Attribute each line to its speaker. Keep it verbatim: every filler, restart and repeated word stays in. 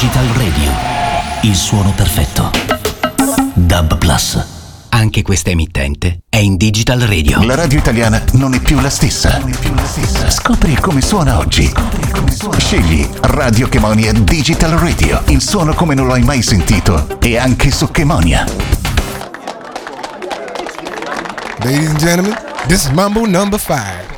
Speaker 1: Digital Radio, il suono perfetto. Dub Plus. Anche questa emittente è in Digital Radio.
Speaker 2: La radio italiana non è più la stessa. Non è più la stessa. Scopri come suona oggi. Scopri come suona. Scegli Radio Chemonia Digital Radio. Il suono come non l'hai mai sentito. E anche su Chemonia.
Speaker 3: Ladies and gentlemen, this is Mambo number five.